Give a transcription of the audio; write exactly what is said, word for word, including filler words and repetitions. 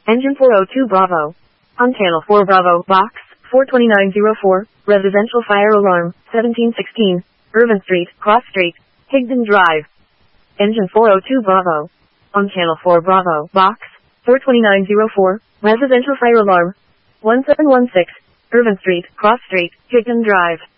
Engine four oh two Bravo. On channel four Bravo, box, four two nine zero four, residential fire alarm, seventeen sixteen, Irvin Street, Cross Street, Higdon Drive. Engine four oh two Bravo. On channel four Bravo, box, four two nine zero four, residential fire alarm, one seven one six, Irvin Street, Cross Street, Higdon Drive.